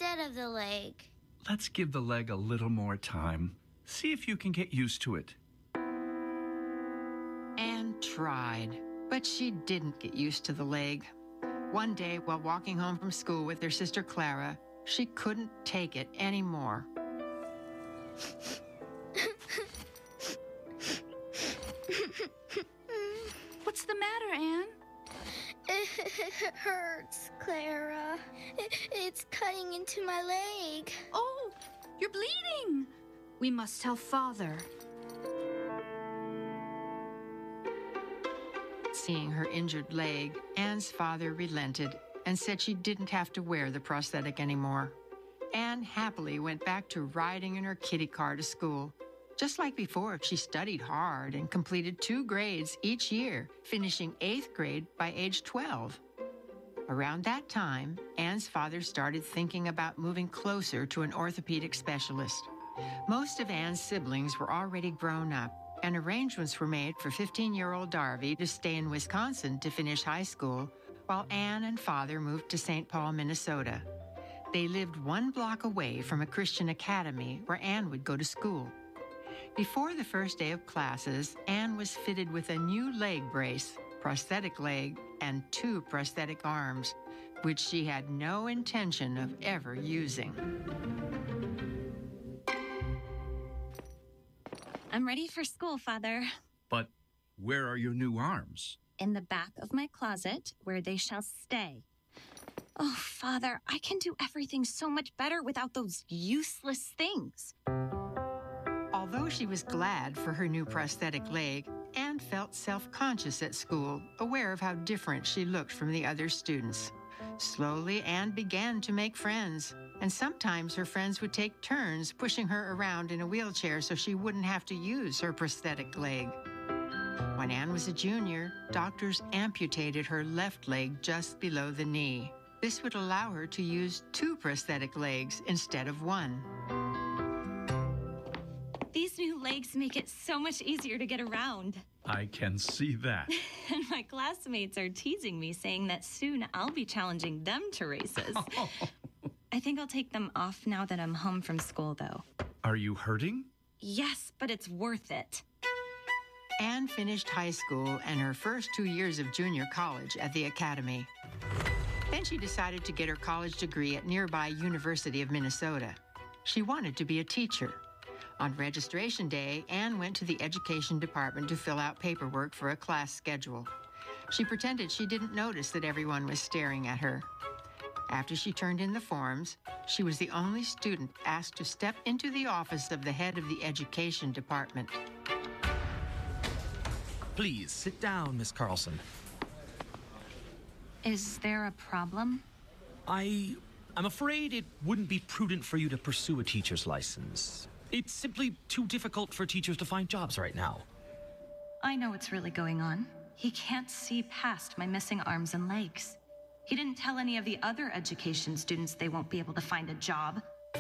instead of the leg. Let's give the leg a little more time. See if you can get used to it. Anne tried, but she didn't get used to the leg. One day, while walking home from school with her sister Clara, she couldn't take it anymore. What's the matter, Anne? It hurts, Clara. It's cutting into my leg. Oh, you're bleeding. We must tell Father. Seeing her injured leg, Anne's father relented and said she didn't have to wear the prosthetic anymore. Anne happily went back to riding in her kiddie car to school. Just like before, she studied hard and completed 2 grades each year, finishing 8th grade by age 12. Around that time, Anne's father started thinking about moving closer to an orthopedic specialist. Most of Anne's siblings were already grown up, and arrangements were made for 15-year-old Darby to stay in Wisconsin to finish high school, while Anne and father moved to St. Paul, Minnesota. They lived 1 block away from a Christian academy where Anne would go to school. Before the first day of classes, Anne was fitted with a new leg brace, prosthetic leg, and 2 prosthetic arms, which she had no intention of ever using. I'm ready for school, Father. But where are your new arms? In the back of my closet, where they shall stay. Oh, Father, I can do everything so much better without those useless things. Although she was glad for her new prosthetic leg, Anne felt self-conscious at school, aware of how different she looked from the other students. Slowly, Anne began to make friends, and sometimes her friends would take turns pushing her around in a wheelchair so she wouldn't have to use her prosthetic leg. When Anne was a junior, doctors amputated her left leg just below the knee. This would allow her to use 2 prosthetic legs instead of 1. These new legs make it so much easier to get around. I can see that. And my classmates are teasing me, saying that soon I'll be challenging them to races. I think I'll take them off now that I'm home from school, though. Are you hurting? Yes, but it's worth it. Anne finished high school and her first 2 years of junior college at the academy. Then she decided to get her college degree at nearby University of Minnesota. She wanted to be a teacher. On registration day, Anne went to the education department to fill out paperwork for a class schedule. She pretended she didn't notice that everyone was staring at her. After she turned in the forms, she was the only student asked to step into the office of the head of the education department. Please, sit down, Miss Carlson. Is there a problem? I'm afraid it wouldn't be prudent for you to pursue a teacher's license. It's simply too difficult for teachers to find jobs right now. I know what's really going on. He can't see past my missing arms and legs. He didn't tell any of the other education students they won't be able to find a job.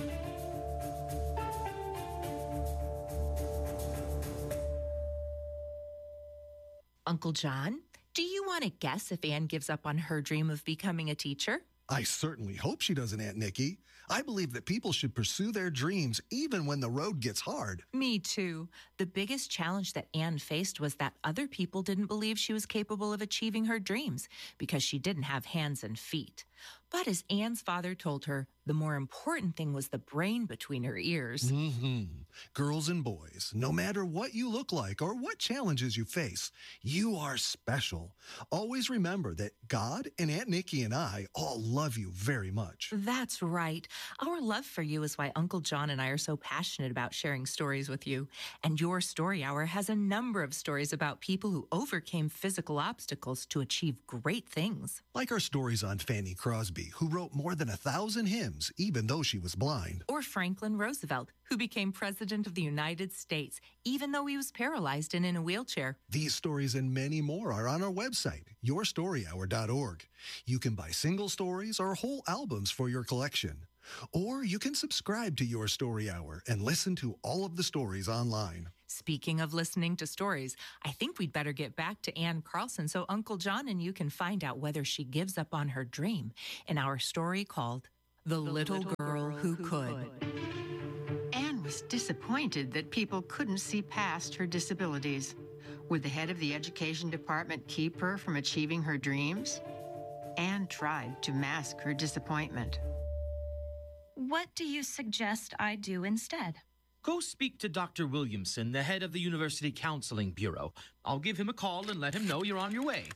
Uncle John, do you want to guess if Anne gives up on her dream of becoming a teacher? I certainly hope she doesn't, Aunt Nikki. I believe that people should pursue their dreams even when the road gets hard. Me too. The biggest challenge that Anne faced was that other people didn't believe she was capable of achieving her dreams because she didn't have hands and feet. But as Anne's father told her, the more important thing was the brain between her ears. Girls and boys, no matter what you look like or what challenges you face, you are special. Always remember that God and Aunt Nikki and I all love you very much. That's right. Our love for you is why Uncle John and I are so passionate about sharing stories with you. And your Story Hour has a number of stories about people who overcame physical obstacles to achieve great things. Like our stories on Fanny Crosby, who wrote more than 1,000 hymns, even though she was blind. Or Franklin Roosevelt, who became President of the United States, even though he was paralyzed and in a wheelchair. These stories and many more are on our website, YourStoryHour.org. You can buy single stories or whole albums for your collection. Or you can subscribe to Your Story Hour and listen to all of the stories online. Speaking of listening to stories, I think we'd better get back to Anne Carlson so Uncle John and you can find out whether she gives up on her dream in our story called The Little Girl Who Could. Anne was disappointed that people couldn't see past her disabilities. Would the head of the education department keep her from achieving her dreams? Anne tried to mask her disappointment. What do you suggest I do instead? Go speak to Dr. Williamson, the head of the University Counseling Bureau. I'll give him a call and let him know you're on your way.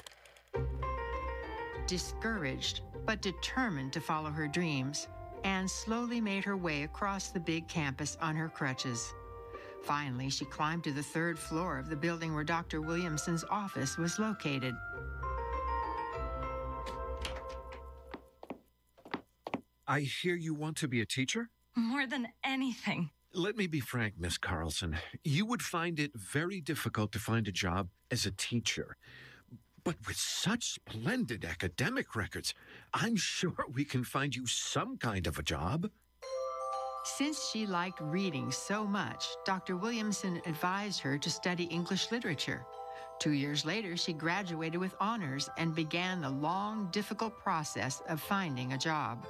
Discouraged, but determined to follow her dreams, Anne slowly made her way across the big campus on her crutches. Finally, she climbed to the 3rd floor of the building where Dr. Williamson's office was located. I hear you want to be a teacher? More than anything. Let me be frank, Miss Carlson. You would find it very difficult to find a job as a teacher. But with such splendid academic records, I'm sure we can find you some kind of a job. Since she liked reading so much, Dr. Williamson advised her to study English literature. 2 years later, she graduated with honors and began the long, difficult process of finding a job.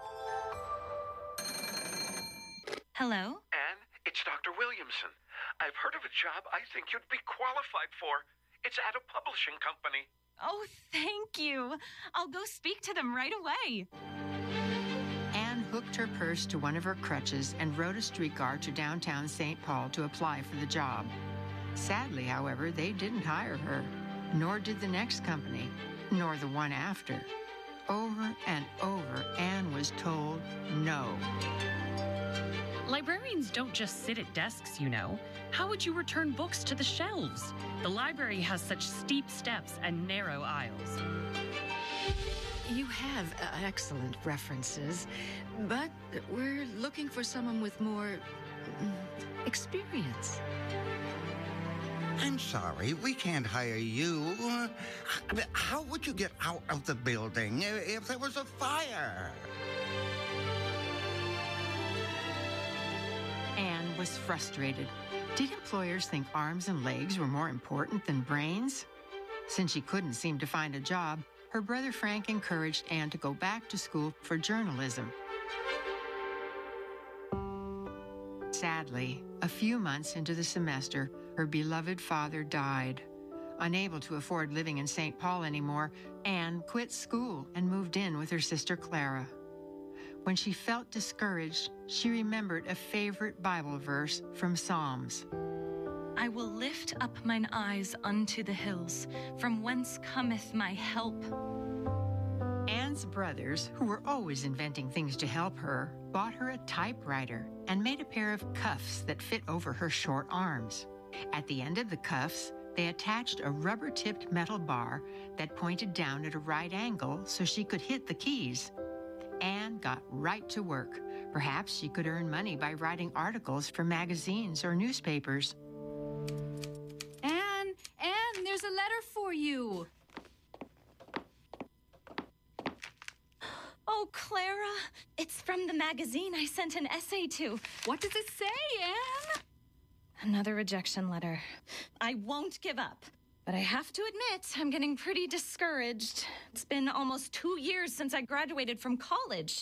Hello? Anne, it's Dr. Williamson. I've heard of a job I think you'd be qualified for. It's at a publishing company. Oh, thank you. I'll go speak to them right away. Anne hooked her purse to one of her crutches and rode a streetcar to downtown St. Paul to apply for the job. Sadly, however, they didn't hire her, nor did the next company, nor the one after. Over and over, Anne was told no. Librarians don't just sit at desks, you know. How would you return books to the shelves? The library has such steep steps and narrow aisles. You have excellent references, but we're looking for someone with more experience. I'm sorry, we can't hire you. How would you get out of the building if there was a fire? Anne was frustrated. Did employers think arms and legs were more important than brains? Since she couldn't seem to find a job, her brother Frank encouraged Anne to go back to school for journalism. Sadly, a few months into the semester, her beloved father died. Unable to afford living in St. Paul anymore, Anne quit school and moved in with her sister Clara. When she felt discouraged, she remembered a favorite Bible verse from Psalms. I will lift up mine eyes unto the hills, from whence cometh my help. Anne's brothers, who were always inventing things to help her, bought her a typewriter and made a pair of cuffs that fit over her short arms. At the end of the cuffs, they attached a rubber-tipped metal bar that pointed down at a right angle so she could hit the keys. Anne got right to work. Perhaps she could earn money by writing articles for magazines or newspapers. Anne, there's a letter for you. Oh, Clara, it's from the magazine I sent an essay to. What does it say, Anne? Another rejection letter. I won't give up. But I have to admit, I'm getting pretty discouraged. It's been almost 2 years since I graduated from college.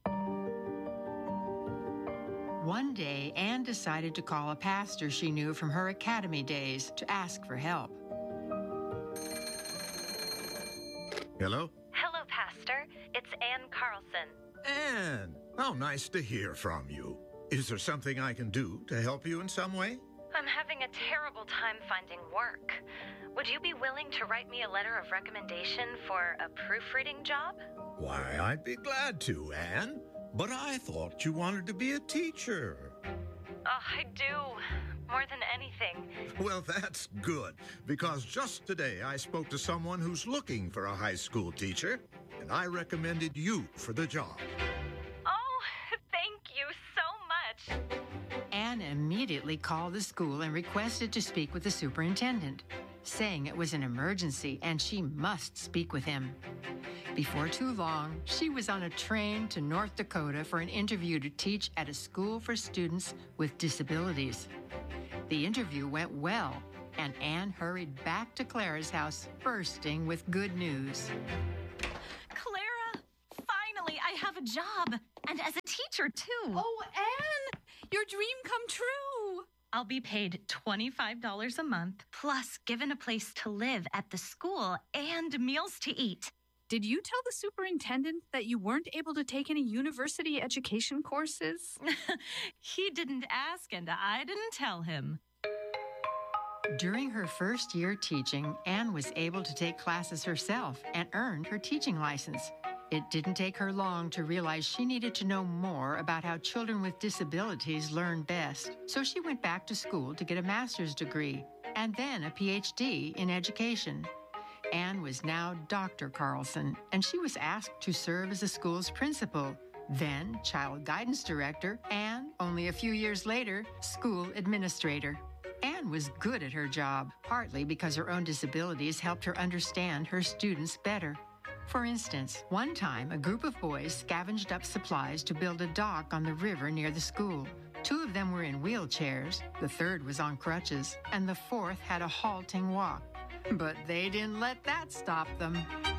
One day, Anne decided to call a pastor she knew from her academy days to ask for help. Hello? Hello, Pastor. It's Anne Carlson. Anne, how nice to hear from you. Is there something I can do to help you in some way? I'm having a terrible time finding work. Would you be willing to write me a letter of recommendation for a proofreading job? Why, I'd be glad to, Anne. But I thought you wanted to be a teacher. Oh, I do. More than anything. Well, that's good, because just today I spoke to someone who's looking for a high school teacher, and I recommended you for the job. Oh, thank you so much. Anne immediately called the school and requested to speak with the superintendent, saying it was an emergency and she must speak with him. Before too long, she was on a train to North Dakota for an interview to teach at a school for students with disabilities. The interview went well, and Anne hurried back to Clara's house, bursting with good news. Clara, finally, I have a job, and as a teacher, too. Oh, Anne, your dream come true. I'll be paid $25 a month, plus given a place to live at the school and meals to eat. Did you tell the superintendent that you weren't able to take any university education courses? He didn't ask, and I didn't tell him. During her first year teaching, Anne was able to take classes herself and earned her teaching license. It didn't take her long to realize she needed to know more about how children with disabilities learn best. So she went back to school to get a master's degree and then a PhD in education. Anne was now Dr. Carlson, and she was asked to serve as the school's principal, then child guidance director, and, only a few years later, school administrator. Anne was good at her job, partly because her own disabilities helped her understand her students better. For instance, one time a group of boys scavenged up supplies to build a dock on the river near the school. 2 of them were in wheelchairs, the 3rd was on crutches, and the 4th had a halting walk. But they didn't let that stop them.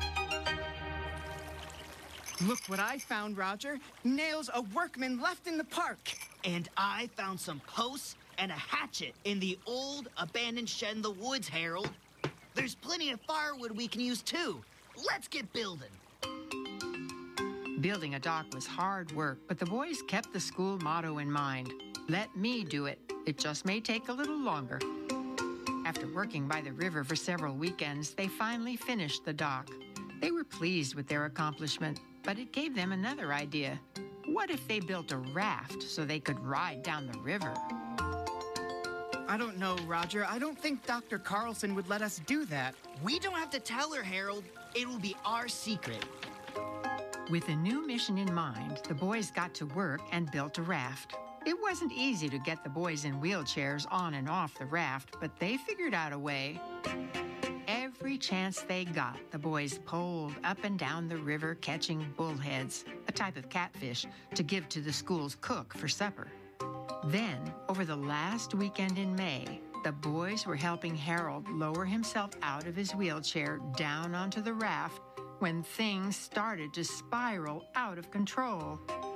Look what I found, Roger. Nails a workman left in the park. And I found some posts and a hatchet in the old abandoned shed in the woods, Harold. There's plenty of firewood we can use too. Let's get building. Building a dock was hard work, but the boys kept the school motto in mind. Let me do it. It just may take a little longer. After working by the river for several weekends, they finally finished the dock. They were pleased with their accomplishment, but it gave them another idea. What if they built a raft so they could ride down the river? I don't know, Roger. I don't think Dr. Carlson would let us do that. We don't have to tell her, Harold. It will be our secret. With a new mission in mind, the boys got to work and built a raft. It wasn't easy to get the boys in wheelchairs on and off the raft, but they figured out a way. Every chance they got, the boys poled up and down the river catching bullheads, a type of catfish, to give to the school's cook for supper. Then, over the last weekend in May, the boys were helping Harold lower himself out of his wheelchair down onto the raft when things started to spiral out of control.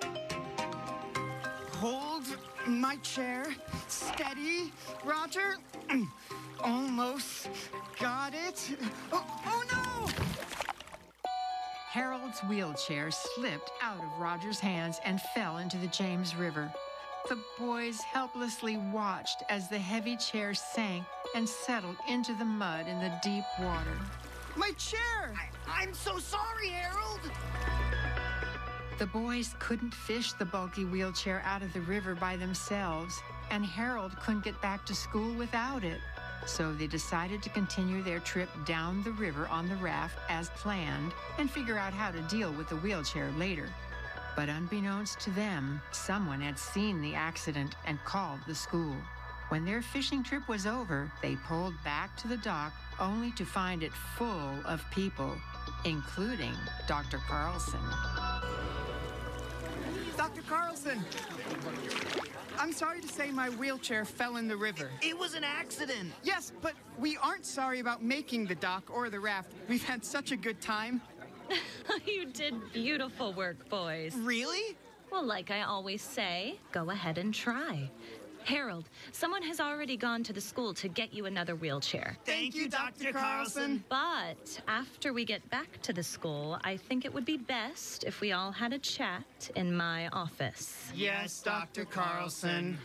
Hold my chair. Steady, Roger. Almost got it. Oh no! Harold's wheelchair slipped out of Roger's hands and fell into the James River. The boys helplessly watched as the heavy chair sank and settled into the mud in the deep water. My chair! I'm so sorry, Harold! The boys couldn't fish the bulky wheelchair out of the river by themselves, and Harold couldn't get back to school without it. So they decided to continue their trip down the river on the raft as planned and figure out how to deal with the wheelchair later. But unbeknownst to them, someone had seen the accident and called the school. When their fishing trip was over, they pulled back to the dock only to find it full of people, including Dr. Carlson. Dr. Carlson! I'm sorry to say my wheelchair fell in the river. It was an accident. Yes, but we aren't sorry about making the dock or the raft. We've had such a good time. You did beautiful work, boys. Really? Well, like I always say, go ahead and try. Harold, someone has already gone to the school to get you another wheelchair. Thank you, Dr. Carlson. But after we get back to the school, I think it would be best if we all had a chat in my office. Yes, Dr. Carlson.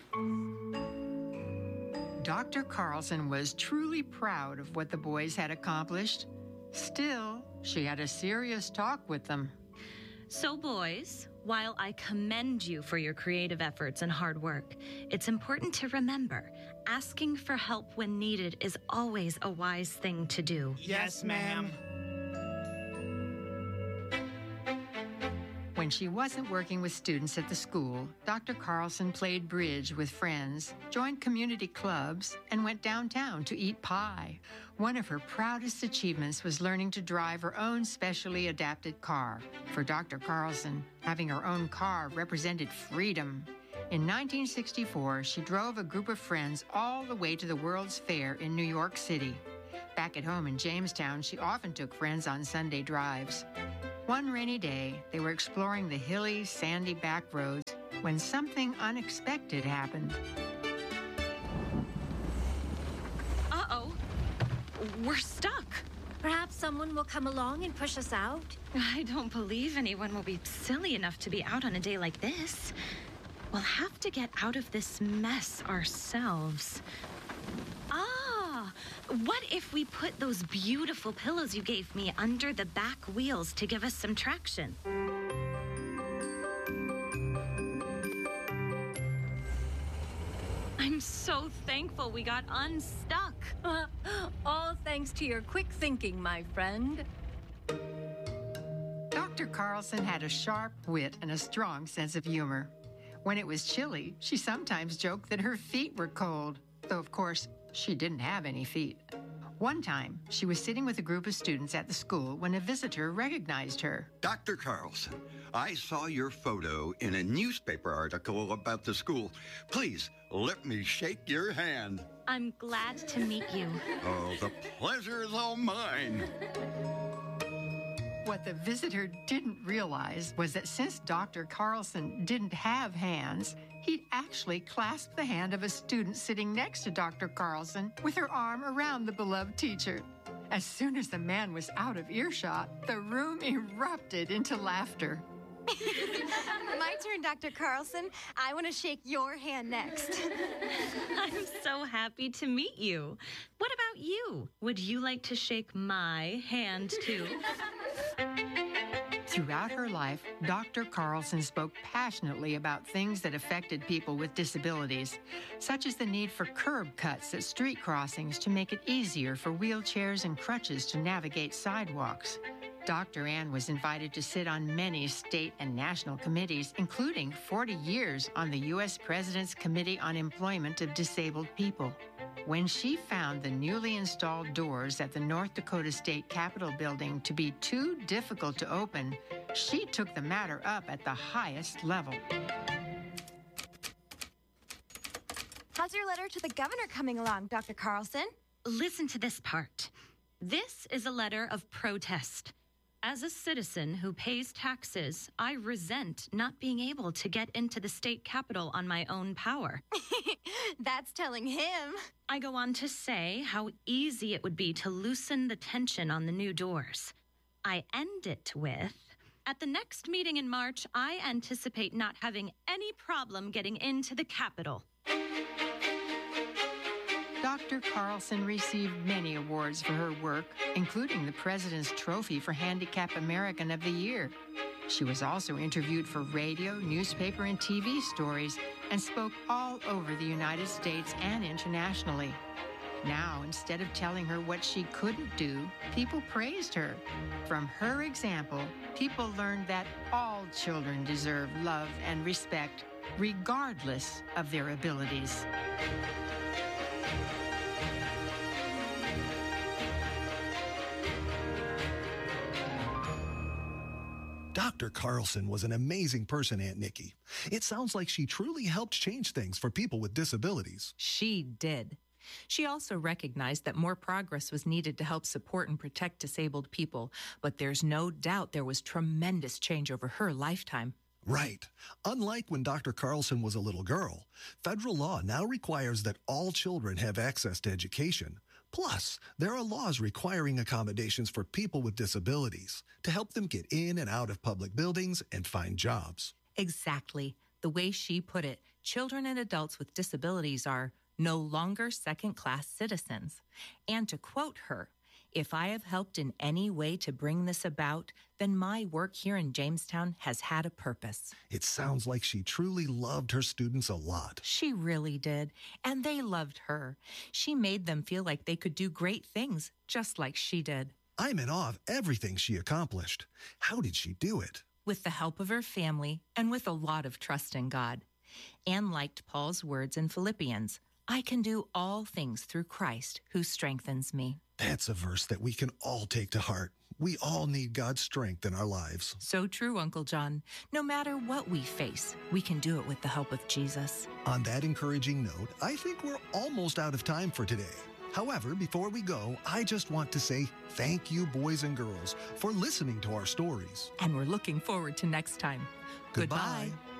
Dr. Carlson was truly proud of what the boys had accomplished. Still, she had a serious talk with them. So, boys, while I commend you for your creative efforts and hard work, it's important to remember asking for help when needed is always a wise thing to do. Yes, ma'am. When she wasn't working with students at the school, Dr. Carlson played bridge with friends, joined community clubs, and went downtown to eat pie. One of her proudest achievements was learning to drive her own specially adapted car. For Dr. Carlson, having her own car represented freedom. In 1964, she drove a group of friends all the way to the World's Fair in New York City. Back at home in Jamestown, she often took friends on Sunday drives. One rainy day, they were exploring the hilly, sandy back roads when something unexpected happened. Uh-oh. We're stuck. Perhaps someone will come along and push us out? I don't believe anyone will be silly enough to be out on a day like this. We'll have to get out of this mess ourselves. Ah, what if we put those beautiful pillows you gave me under the back wheels to give us some traction? I'm so thankful we got unstuck. All thanks to your quick thinking, my friend. Dr. Carlson had a sharp wit and a strong sense of humor. When it was chilly, she sometimes joked that her feet were cold, though of course, she didn't have any feet. One time, she was sitting with a group of students at the school when a visitor recognized her. Dr. Carlson, I saw your photo in a newspaper article about the school. Please, let me shake your hand. I'm glad to meet you. Oh, the pleasure is all mine. What the visitor didn't realize was that since Dr. Carlson didn't have hands, he'd actually clasped the hand of a student sitting next to Dr. Carlson with her arm around the beloved teacher. As soon as the man was out of earshot, the room erupted into laughter. My turn, Dr. Carlson. I want to shake your hand next. I'm so happy to meet you. What about you? Would you like to shake my hand too? Throughout her life, Dr. Carlson spoke passionately about things that affected people with disabilities, such as the need for curb cuts at street crossings to make it easier for wheelchairs and crutches to navigate sidewalks. Dr. Ann was invited to sit on many state and national committees, including 40 years on the U.S. President's Committee on Employment of Disabled People. When she found the newly installed doors at the North Dakota State Capitol building to be too difficult to open, she took the matter up at the highest level. How's your letter to the governor coming along, Dr. Carlson? Listen to this part. This is a letter of protest. As a citizen who pays taxes, I resent not being able to get into the state capitol on my own power. That's telling him. I go on to say how easy it would be to loosen the tension on the new doors. I end it with, at the next meeting in March, I anticipate not having any problem getting into the capitol. Dr. Carlson received many awards for her work, including the President's Trophy for Handicap American of the Year. She was also interviewed for radio, newspaper, and TV stories and spoke all over the United States and internationally. Now, instead of telling her what she couldn't do, people praised her. From her example, people learned that all children deserve love and respect, regardless of their abilities. Dr. Carlson was an amazing person, Aunt Nikki. It sounds like she truly helped change things for people with disabilities. She did. She also recognized that more progress was needed to help support and protect disabled people, but there's no doubt there was tremendous change over her lifetime. Right. Unlike when Dr. Carlson was a little girl, federal law now requires that all children have access to education. Plus, there are laws requiring accommodations for people with disabilities to help them get in and out of public buildings and find jobs. Exactly. The way she put it, children and adults with disabilities are no longer second-class citizens. And to quote her, "If I have helped in any way to bring this about, then my work here in Jamestown has had a purpose." It sounds like she truly loved her students a lot. She really did, and they loved her. She made them feel like they could do great things, just like she did. I'm in awe of everything she accomplished. How did she do it? With the help of her family and with a lot of trust in God. Anne liked Paul's words in Philippians, "I can do all things through Christ who strengthens me." That's a verse that we can all take to heart. We all need God's strength in our lives. So true, Uncle John. No matter what we face, we can do it with the help of Jesus. On that encouraging note, I think we're almost out of time for today. However, before we go, I just want to say thank you, boys and girls, for listening to our stories. And we're looking forward to next time. Goodbye.